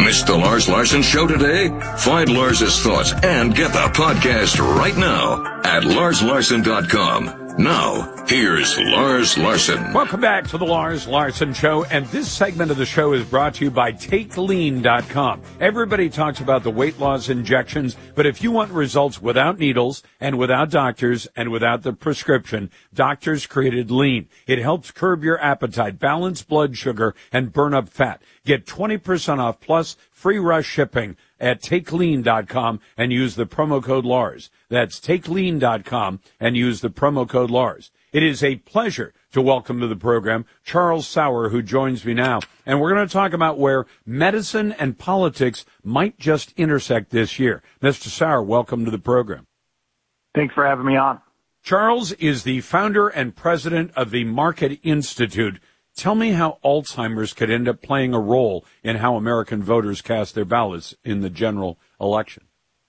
Missed the Lars Larson Show today? Find Lars's thoughts and get the podcast right now at larslarson.com. Now, here's Lars Larson. Welcome back to the Lars Larson Show, and this segment of the show is brought to you by TakeLean.com. Everybody talks about the weight loss injections, but if you want results without needles and without doctors and without the prescription, doctors created Lean. It helps curb your appetite, balance blood sugar, and burn up fat. Get 20% off plus free rush shipping at TakeLean.com and use the promo code Lars. That's TakeLean.com and use the promo code Lars. It is a pleasure to welcome to the program Charles Sauer, who joins me now. And we're going to talk about where medicine and politics might just intersect this year. Mr. Sauer, welcome to the program. Thanks for having me on. Charles is the founder and president of the Market Institute. Tell me how Alzheimer's could end up playing a role in how American voters cast their ballots in the general election.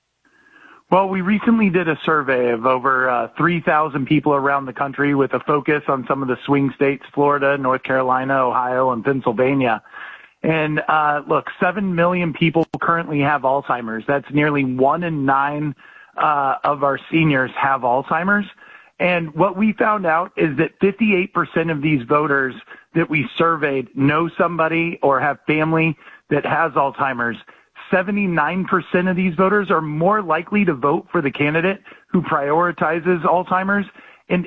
Well, we recently did a survey of over 3,000 people around the country with a focus on some of the swing states, Florida, North Carolina, Ohio, and Pennsylvania. And look, 7 million people currently have Alzheimer's. That's nearly 1 in 9 of our seniors have Alzheimer's. And what we found out is that 58% of these voters that we surveyed know somebody or have family that has Alzheimer's. 79% of these voters are more likely to vote for the candidate who prioritizes Alzheimer's, and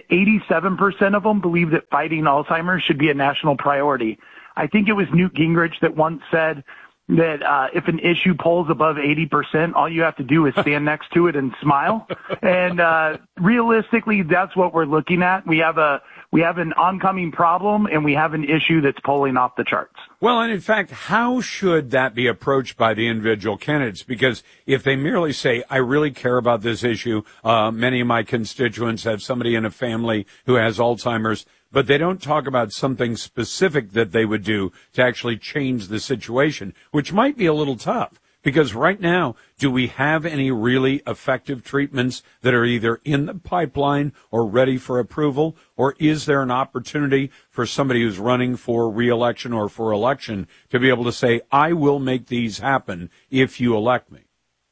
87% of them believe that fighting Alzheimer's should be a national priority. I think it was Newt Gingrich that once said that if an issue polls above 80%, all you have to do is stand next to it and smile. And realistically, that's what we're looking at. We have an oncoming problem, and we have an issue that's polling off the charts. Well, and in fact, how should that be approached by the individual candidates? Because if they merely say, I really care about this issue, many of my constituents have somebody in a family who has Alzheimer's, but they don't talk about something specific that they would do to actually change the situation, which might be a little tough. Because right now, do we have any really effective treatments that are either in the pipeline or ready for approval? Or is there an opportunity for somebody who's running for re-election or for election to be able to say, I will make these happen if you elect me?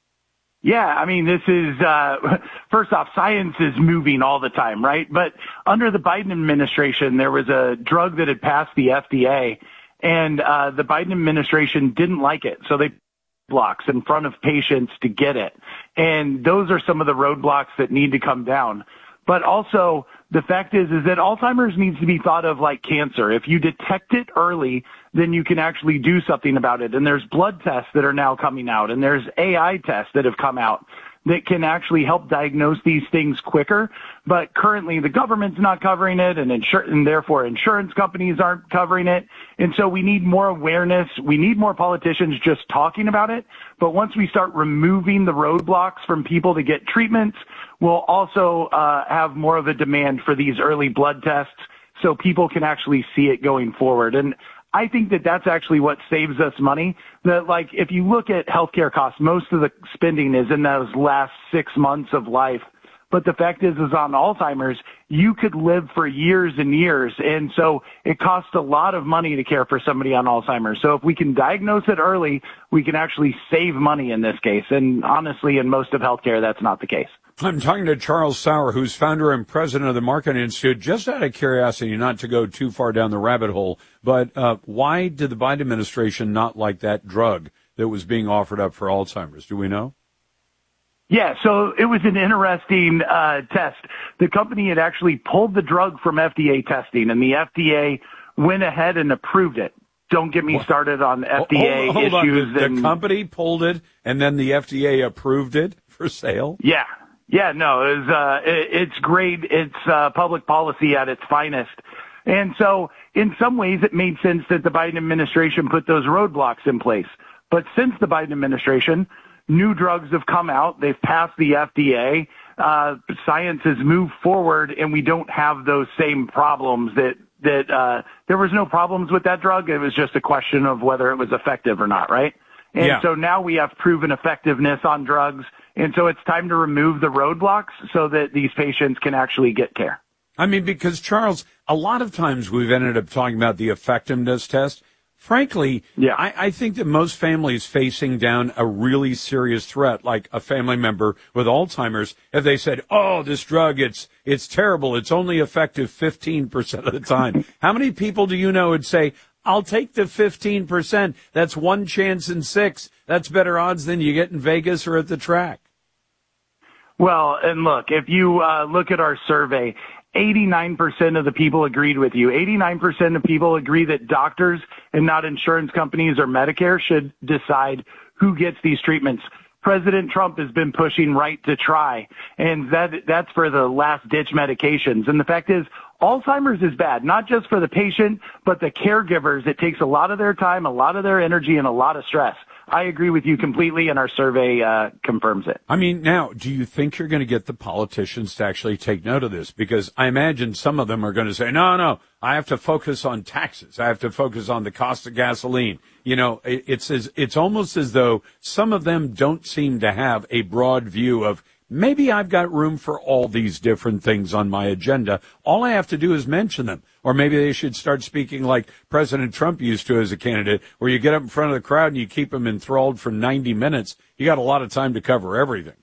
Yeah, I mean, this is, first off, science is moving all the time, right? But under the Biden administration, there was a drug that had passed the FDA, and the Biden administration didn't like it. So they blocks in front of patients to get it. And those are some of the roadblocks that need to come down. But also, the fact is that Alzheimer's needs to be thought of like cancer. If you detect it early, then you can actually do something about it. And there's blood tests that are now coming out, and there's AI tests that have come out that can actually help diagnose these things quicker. But currently the government's not covering it, and therefore insurance companies aren't covering it. And so we need more awareness. We need more politicians just talking about it. But once we start removing the roadblocks from people to get treatments, we'll also have more of a demand for these early blood tests so people can actually see it going forward. And I think that that's actually what saves us money. That, like, if you look at healthcare costs, most of the spending is in those last 6 months of life. But the fact is on Alzheimer's, you could live for years and years. And so it costs a lot of money to care for somebody on Alzheimer's. So if we can diagnose it early, we can actually save money in this case. And honestly, in most of healthcare, that's not the case. I'm talking to Charles Sauer, who's founder and president of the Market Institute. Just out of curiosity, not to go too far down the rabbit hole, but why did the Biden administration not like that drug that was being offered up for Alzheimer's? Do we know? Yeah, so it was an interesting test. The company had actually pulled the drug from FDA testing, and the FDA went ahead and approved it. Don't get me started on FDA hold issues. On. The company pulled it, and then the FDA approved it for sale? Yeah. Yeah, no, it's great. It's public policy at its finest. And so in some ways it made sense that the Biden administration put those roadblocks in place. But since the Biden administration, new drugs have come out. They've passed the FDA. Science has moved forward, and we don't have those same problems that there was no problems with that drug. It was just a question of whether it was effective or not, right? And so now we have proven effectiveness on drugs. And so it's time to remove the roadblocks so that these patients can actually get care. I mean, because, Charles, a lot of times we've ended up talking about the effectiveness test. frankly, Yeah. I think that most families facing down a really serious threat, like a family member with Alzheimer's, if they said, oh, this drug, it's terrible, it's only effective 15% of the time. How many people do you know would say, I'll take the 15%. That's one chance in 6. That's better odds than you get in Vegas or at the track. Well, and look, if you look at our survey, 89% of the people agreed with you. 89% of people agree that doctors and not insurance companies or Medicare should decide who gets these treatments. President Trump has been pushing right to try, and that's for the last-ditch medications. And the fact is, Alzheimer's is bad, not just for the patient, but the caregivers. It takes a lot of their time, a lot of their energy, and a lot of stress. I agree with you completely, and our survey confirms it. I mean, now, do you think you're going to get the politicians to actually take note of this? Because I imagine some of them are going to say, no, I have to focus on taxes. I have to focus on the cost of gasoline. You know, it's almost as though some of them don't seem to have a broad view of, maybe I've got room for all these different things on my agenda. All I have to do is mention them. Or maybe they should start speaking like President Trump used to as a candidate, where you get up in front of the crowd and you keep them enthralled for 90 minutes. You got a lot of time to cover everything.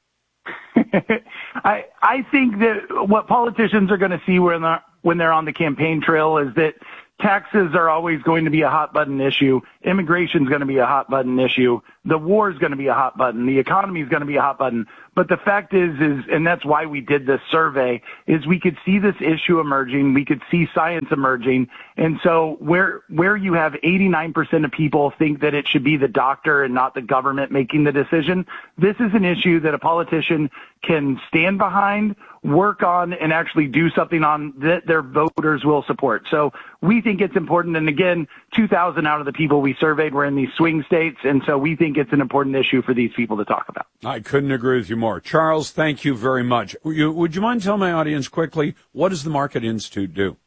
I think that what politicians are going to see when they're on the campaign trail is that taxes are always going to be a hot button issue. Immigration is going to be a hot button issue. The war is going to be a hot button. The economy is going to be a hot button. But the fact is, and that's why we did this survey, is we could see this issue emerging. We could see science emerging. And so where you have 89% of people think that it should be the doctor and not the government making the decision, this is an issue that a politician can stand behind, work on, and actually do something on that their voters will support. So we think it's important. And again, 2,000 out of the people we surveyed were in these swing states. And so we think it's an important issue for these people to talk about. I couldn't agree with you more. Charles, thank you very much. Would you mind telling my audience quickly, what does the Market Institute do?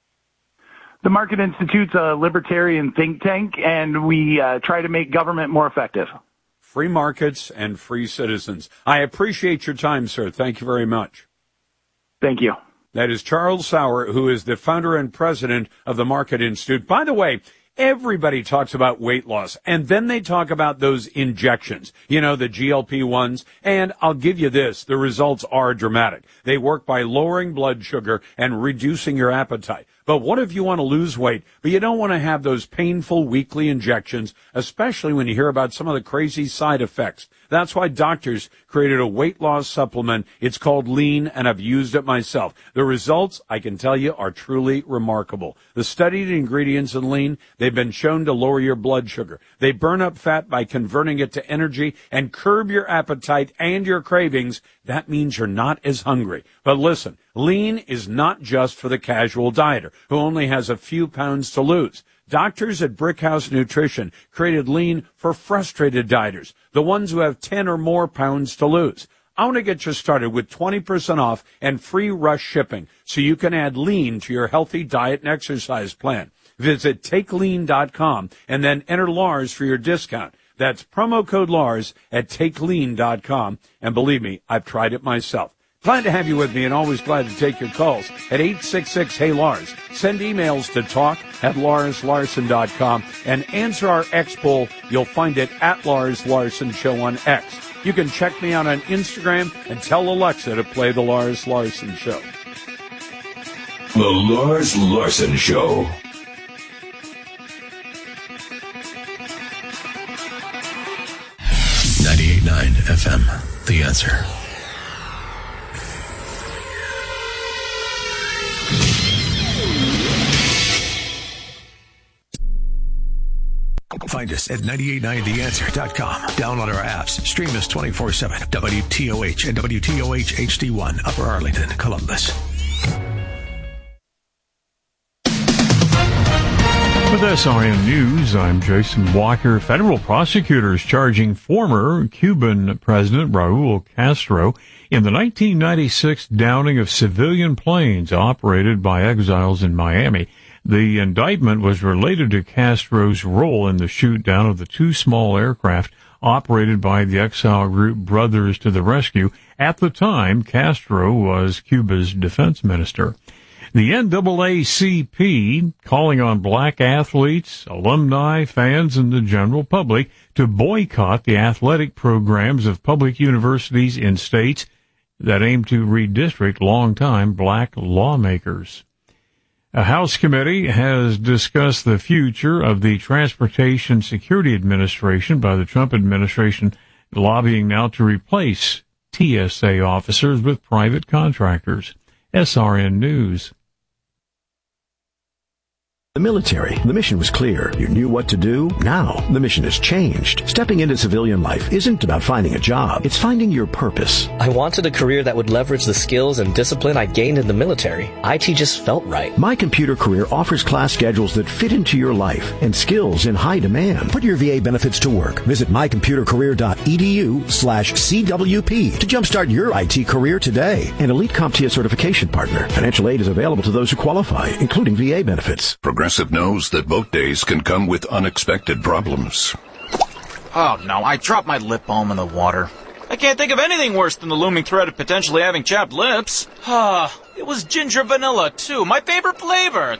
The Market Institute's a libertarian think tank, and we try to make government more effective. Free markets and free citizens. I appreciate your time, sir. Thank you very much. Thank you. That is Charles Sauer, who is the founder and president of the Market Institute. By the way, everybody talks about weight loss, and then they talk about those injections, you know, the GLP-1s, and I'll give you this, the results are dramatic. They work by lowering blood sugar and reducing your appetite. But what if you want to lose weight, but you don't want to have those painful weekly injections, especially when you hear about some of the crazy side effects? That's why doctors created a weight loss supplement. It's called Lean, and I've used it myself. The results, I can tell you, are truly remarkable. The studied ingredients in Lean, they've been shown to lower your blood sugar. They burn up fat by converting it to energy and curb your appetite and your cravings. That means you're not as hungry. But listen, Lean is not just for the casual dieter who only has a few pounds to lose. Doctors at Brickhouse Nutrition created Lean for frustrated dieters, the ones who have 10 or more pounds to lose. I want to get you started with 20% off and free rush shipping so you can add Lean to your healthy diet and exercise plan. Visit TakeLean.com and then enter Lars for your discount. That's promo code Lars at TakeLean.com. And believe me, I've tried it myself. Glad to have you with me, and always glad to take your calls at 866-HEY-LARS. Send emails to talk@LarsLarson.com and answer our X poll. You'll find it at Lars Larson Show on X. You can check me out on Instagram and tell Alexa to play The Lars Larson Show. The Lars Larson Show. FM, The Answer. Find us at 989theanswer.com. Download our apps. Stream us 24/7. WTOH and WTOH HD1, Upper Arlington, Columbus. With SRN News, I'm Jason Walker. Federal prosecutors charging former Cuban President Raul Castro in the 1996 downing of civilian planes operated by exiles in Miami. The indictment was related to Castro's role in the shoot-down of the two small aircraft operated by the exile group Brothers to the Rescue. At the time, Castro was Cuba's defense minister. The NAACP calling on black athletes, alumni, fans, and the general public to boycott the athletic programs of public universities in states that aim to redistrict longtime black lawmakers. A House committee has discussed the future of the Transportation Security Administration by the Trump administration, lobbying now to replace TSA officers with private contractors. SRN News. The military, the mission was clear. You knew what to do. Now, the mission has changed. Stepping into civilian life isn't about finding a job. It's finding your purpose. I wanted a career that would leverage the skills and discipline I gained in the military. IT just felt right. My Computer Career offers class schedules that fit into your life and skills in high demand. Put your VA benefits to work. Visit mycomputercareer.edu/CWP to jumpstart your IT career today. An Elite CompTIA certification partner. Financial aid is available to those who qualify, including VA benefits. Progressive knows that boat days can come with unexpected problems. Oh no, I dropped my lip balm in the water. I can't think of anything worse than the looming threat of potentially having chapped lips. It was ginger vanilla too, my favorite flavor.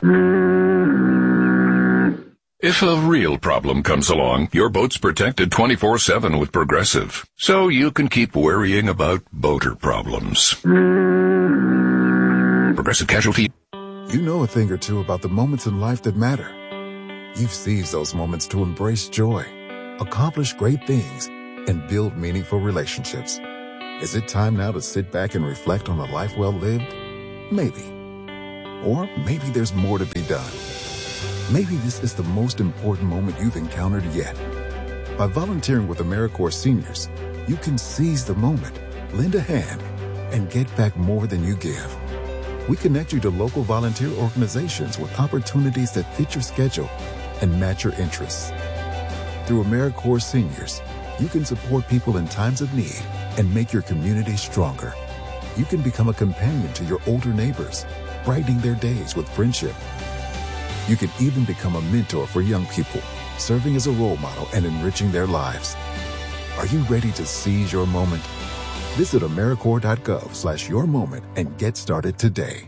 If a real problem comes along, your boat's protected 24/7 with Progressive, so you can keep worrying about boater problems. Progressive Casualty. You know a thing or two about the moments in life that matter. You've seized those moments to embrace joy, accomplish great things, and build meaningful relationships. Is it time now to sit back and reflect on a life well lived? Maybe. Or maybe there's more to be done. Maybe this is the most important moment you've encountered yet. By volunteering with AmeriCorps Seniors, you can seize the moment, lend a hand, and get back more than you give. We connect you to local volunteer organizations with opportunities that fit your schedule and match your interests. Through AmeriCorps Seniors, you can support people in times of need and make your community stronger. You can become a companion to your older neighbors, brightening their days with friendship. You can even become a mentor for young people, serving as a role model and enriching their lives. Are you ready to seize your moment? Visit AmeriCorps.gov/yourmoment and get started today.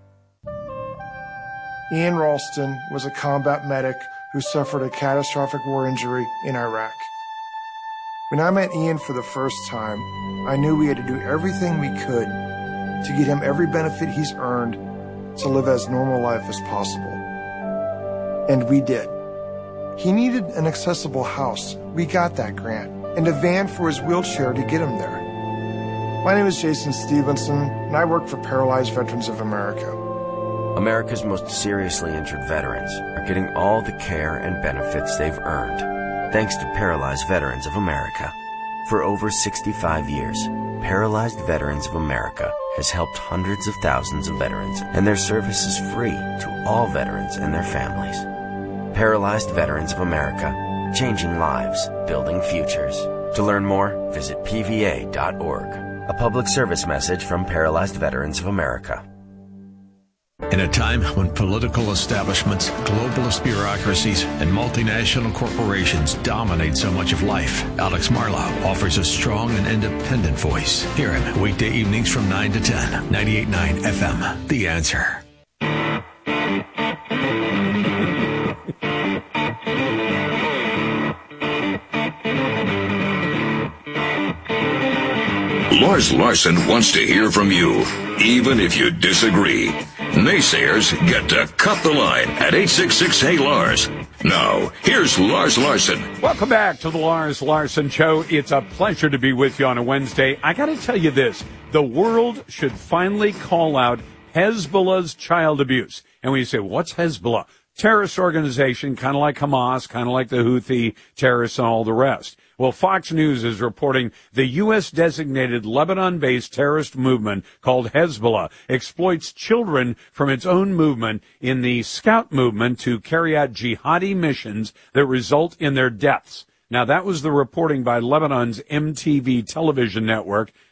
Ian Ralston was a combat medic who suffered a catastrophic war injury in Iraq. When I met Ian for the first time, I knew we had to do everything we could to get him every benefit he's earned to live as normal life as possible. And we did. He needed an accessible house. We got that grant. And a van for his wheelchair to get him there. My name is Jason Stevenson, and I work for Paralyzed Veterans of America. America's most seriously injured veterans are getting all the care and benefits they've earned, thanks to Paralyzed Veterans of America. For over 65 years, Paralyzed Veterans of America has helped hundreds of thousands of veterans, and their service is free to all veterans and their families. Paralyzed Veterans of America, changing lives, building futures. To learn more, visit pva.org. A public service message from Paralyzed Veterans of America. In a time when political establishments, globalist bureaucracies, and multinational corporations dominate so much of life, Alex Marlow offers a strong and independent voice. Hear him weekday evenings from 9 to 10, 98.9 FM. The Answer. Lars Larson wants to hear from you, even if you disagree. Naysayers get to cut the line at 866-HEY-LARS. Now, here's Lars Larson. Welcome back to the Lars Larson Show. It's a pleasure to be with you on a Wednesday. I got to tell you this. The world should finally call out Hezbollah's child abuse. And when you say, what's Hezbollah? Terrorist organization, kind of like Hamas, kind of like the Houthi terrorists and all the rest. Well, Fox News is reporting the U.S.-designated Lebanon-based terrorist movement called Hezbollah exploits children from its own movement in the Scout movement to carry out jihadi missions that result in their deaths. Now, that was the reporting by Lebanon's MTV television network.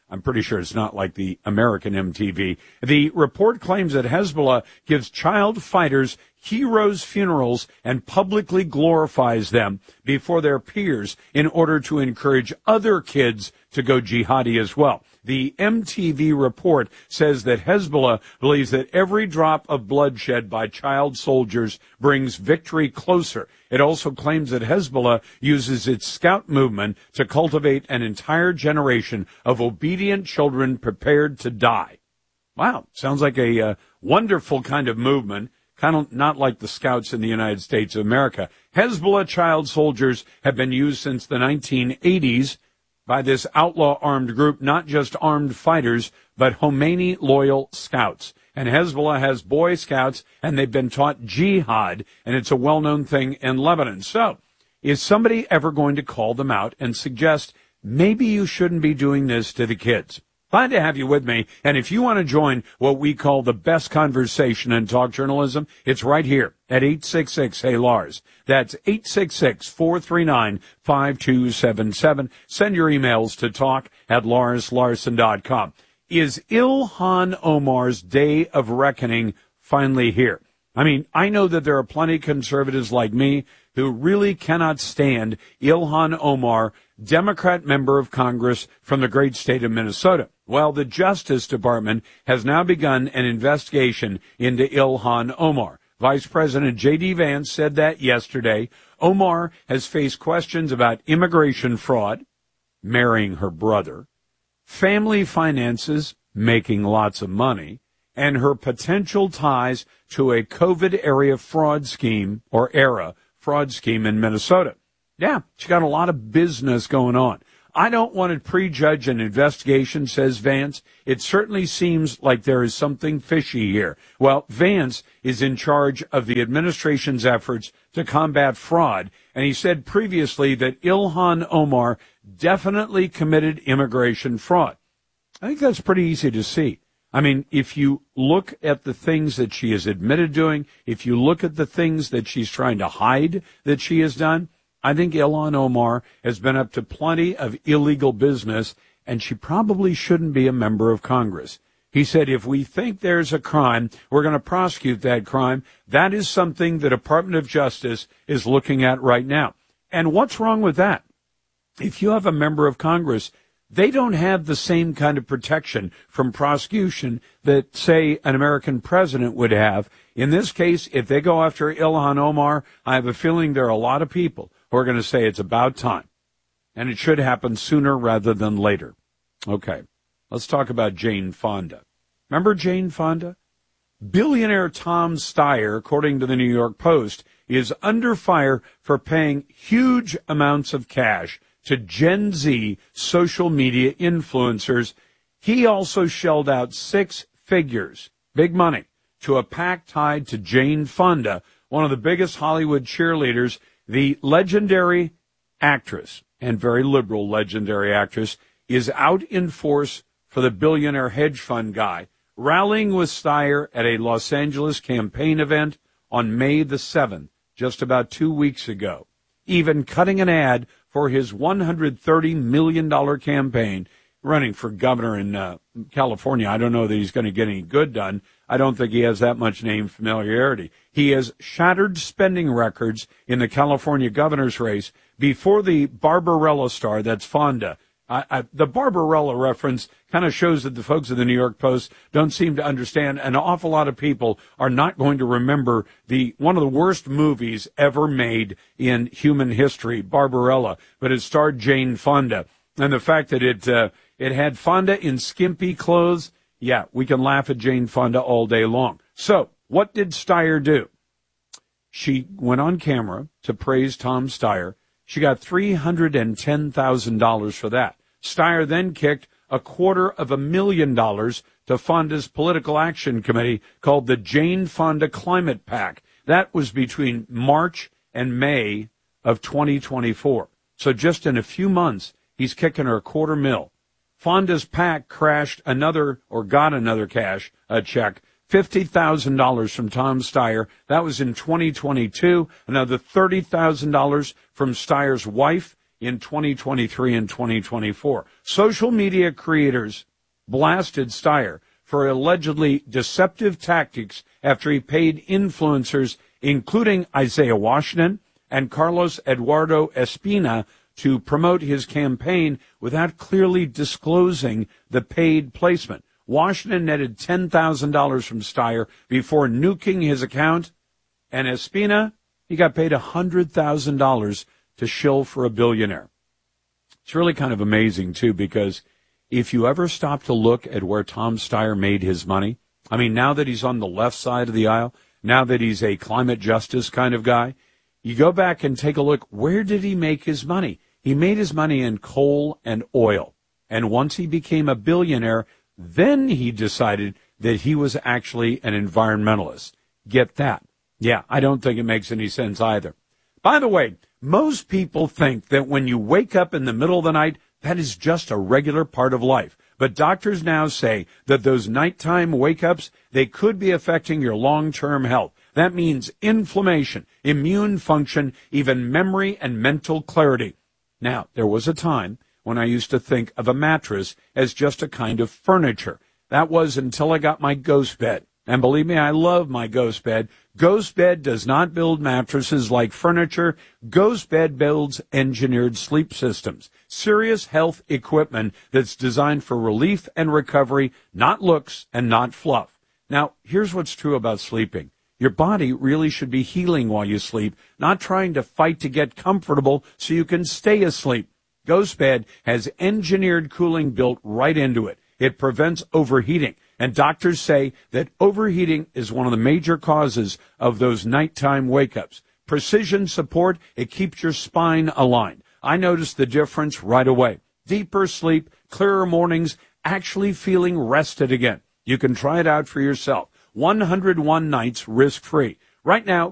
I'm pretty sure it's not like the American MTV. The report claims that Hezbollah gives child fighters heroes' funerals and publicly glorifies them before their peers in order to encourage other kids to go jihadi as well. The MTV report says that Hezbollah believes that every drop of bloodshed by child soldiers brings victory closer. It also claims that Hezbollah uses its scout movement to cultivate an entire generation of obedient children prepared to die. Wow, sounds like a wonderful kind of movement, kind of not like the scouts in the United States of America. Hezbollah child soldiers have been used since the 1980s by this outlaw armed group, not just armed fighters, but Khomeini loyal scouts. And Hezbollah has Boy Scouts, and they've been taught jihad, and it's a well-known thing in Lebanon. So, is somebody ever going to call them out and suggest maybe you shouldn't be doing this to the kids? Glad to have you with me, and if you want to join what we call the best conversation in talk journalism, it's right here at 866-HEY-LARS. That's 866-439-5277. Send your emails to talk@LarsLarson.com. Is Ilhan Omar's day of reckoning finally here? I mean, I know that there are plenty of conservatives like me who really cannot stand Ilhan Omar, Democrat member of Congress from the great state of Minnesota. Well, the Justice Department has now begun an investigation into Ilhan Omar. Vice President J.D. Vance said that yesterday. Omar has faced questions about immigration fraud, marrying her brother, family finances, making lots of money, and her potential ties to a COVID-era fraud scheme in Minnesota. Yeah, she got a lot of business going on. I don't want to prejudge an investigation, says Vance. It certainly seems like there is something fishy here. Well, Vance is in charge of the administration's efforts to combat fraud, and he said previously that Ilhan Omar definitely committed immigration fraud. I think that's pretty easy to see. I mean, if you look at the things that she has admitted doing, if you look at the things that she's trying to hide that she has done, I think Ilhan Omar has been up to plenty of illegal business, and she probably shouldn't be a member of Congress. He said, if we think there's a crime, we're going to prosecute that crime. That is something the Department of Justice is looking at right now. And what's wrong with that? If you have a member of Congress, they don't have the same kind of protection from prosecution that, say, an American president would have. In this case, if they go after Ilhan Omar, I have a feeling there are a lot of people who are going to say it's about time. And it should happen sooner rather than later. Okay, let's talk about Jane Fonda. Remember Jane Fonda? Billionaire Tom Steyer, according to the New York Post, is under fire for paying huge amounts of cash to Gen Z social media influencers. He also shelled out 6 figures, big money, to a PAC tied to Jane Fonda, one of the biggest Hollywood cheerleaders. The legendary actress, and very liberal legendary actress, is out in force for the billionaire hedge fund guy, rallying with Steyer at a Los Angeles campaign event on May the 7th, just about 2 weeks ago, even cutting an ad for his $130 million campaign running for governor in California. I don't know that he's going to get any good done. I don't think he has that much name familiarity. He has shattered spending records in the California governor's race before the Barbarella star, that's Fonda. The Barbarella reference kind of shows that the folks at the New York Post don't seem to understand. An awful lot of people are not going to remember one of the worst movies ever made in human history, Barbarella, but it starred Jane Fonda. And the fact that it had Fonda in skimpy clothes, yeah, we can laugh at Jane Fonda all day long. So, what did Steyer do? She went on camera to praise Tom Steyer. She got $310,000 for that. Steyer then kicked $250,000 to Fonda's political action committee called the Jane Fonda Climate PAC. That was between March and May of 2024. So just in a few months, he's kicking her $250,000. Fonda's PAC got another check, $50,000 from Tom Steyer. That was in 2022. Another $30,000 from Steyer's wife in 2023 and 2024. Social media creators blasted Steyer for allegedly deceptive tactics after he paid influencers, including Isaiah Washington and Carlos Eduardo Espina, to promote his campaign without clearly disclosing the paid placement. Washington netted $10,000 from Steyer before nuking his account, and Espina, he got paid $100,000 to shill for a billionaire. It's really kind of amazing, too, because if you ever stop to look at where Tom Steyer made his money, I mean, now that he's on the left side of the aisle, now that he's a climate justice kind of guy, you go back and take a look, where did he make his money? He made his money in coal and oil. And once he became a billionaire, then he decided that he was actually an environmentalist. Get that? Yeah, I don't think it makes any sense either. By the way, most people think that when you wake up in the middle of the night, that is just a regular part of life. But doctors now say that those nighttime wake-ups, they could be affecting your long-term health. That means inflammation, immune function, even memory and mental clarity. Now, there was a time when I used to think of a mattress as just a kind of furniture. That was until I got my ghost bed. And believe me, I love my Ghost Bed. Ghost Bed does not build mattresses like furniture. Ghost Bed builds engineered sleep systems. Serious health equipment that's designed for relief and recovery, not looks and not fluff. Now, here's what's true about sleeping. Your body really should be healing while you sleep, not trying to fight to get comfortable so you can stay asleep. Ghost Bed has engineered cooling built right into it. It prevents overheating. And doctors say that overheating is one of the major causes of those nighttime wake-ups. Precision support, it keeps your spine aligned. I noticed the difference right away. Deeper sleep, clearer mornings, actually feeling rested again. You can try it out for yourself. 101 nights risk-free. Right now,